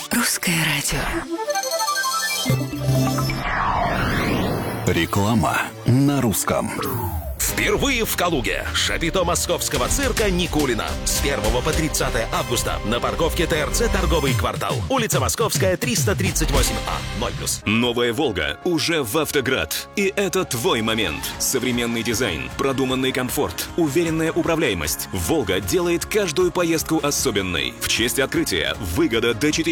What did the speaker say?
Русское радио. Реклама на русском. Впервые в Калуге шапито московского цирка Никулина. С 1 по 30 августа на парковке ТРЦ «Торговый квартал». Улица Московская, 338А, 0+. Новая «Волга» уже в «Автоград». И это твой момент. Современный дизайн, продуманный комфорт, уверенная управляемость. «Волга» делает каждую поездку особенной. В честь открытия выгода до 4